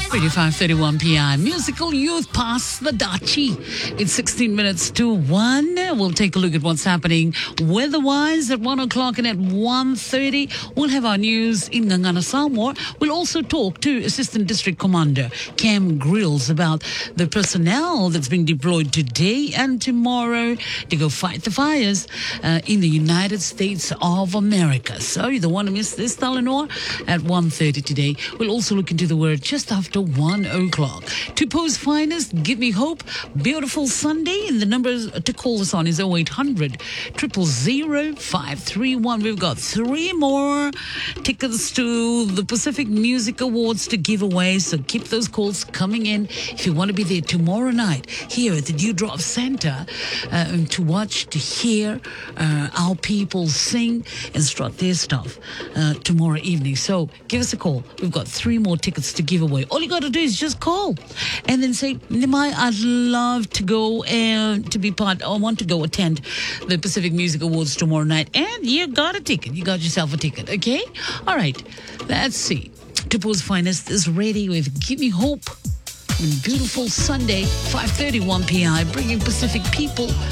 Radio 531 PI. Musical Youth Pass the Dachi. It's 16 minutes to 1. We'll take a look at what's happening weather-wise at 1 o'clock, and at 1:30 we'll have our news in Ngangana Samoa. We'll also talk to Assistant District Commander Cam Grills about the personnel that's being deployed today and tomorrow to go fight the fires in the United States of America. So you don't want to miss this, Talanoa, at 1:30 today. We'll also look into the word just after 1 o'clock. Tupo's finest, Give Me Hope, beautiful Sunday. And the numbers to call us on is 0800 000 531. We've got 3 more tickets to the Pacific Music Awards to give away, so keep those calls coming in if you want to be there tomorrow night here at the Dewdrop Center to watch, to hear our people sing and strut their stuff tomorrow evening. So give us a call. We've got 3 more tickets to give away. All you got to do is just call and then say, Nimai, I'd love to go and to be part, I want to go attend the Pacific Music Awards tomorrow night. And you got a ticket. You got yourself a ticket, okay? All right, let's see. Tupo's finest is ready with Give Me Hope. Beautiful Sunday, 5:31 PI, bringing Pacific people